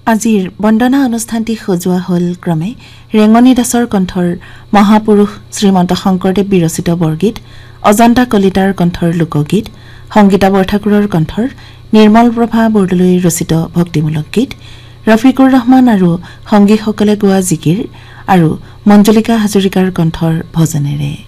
আজিৰ বন্দনা অনুষ্ঠানটি সজোৱা হল ক্ৰমে ৰেঙনি দাসৰ কণ্ঠৰ মহাপুৰুষ শ্ৰীমন্ত শংকৰদেৱ বিৰচিত বৰগীত, অজন্তা কলিতাৰ কণ্ঠৰ লোকগীত, সংগীতা বৰঠাকুৰৰ কণ্ঠৰ নিৰ্মল প্ৰভা বৰদলৈৰ ৰচিত ভক্তিমূলক গীত, ৰফিকুৰ ৰহমান আৰু সংগীসকলে গোৱা জিকিৰ আৰু মঞ্জলিকা হাজৰিকাৰ কণ্ঠৰ ভজনেৰে।